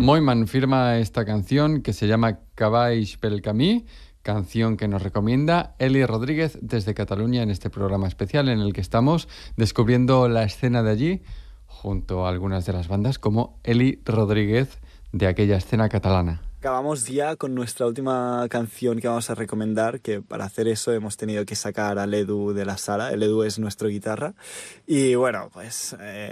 Moiman firma esta canción que se llama Cavalls pel camí, canción que nos recomienda Eli Rodríguez desde Cataluña en este programa especial en el que estamos descubriendo la escena de allí junto a algunas de las bandas como Eli Rodríguez de aquella escena catalana. Acabamos ya con nuestra última canción que vamos a recomendar, que para hacer eso hemos tenido que sacar al Edu de la sala. El Edu es nuestro guitarra. Y bueno, pues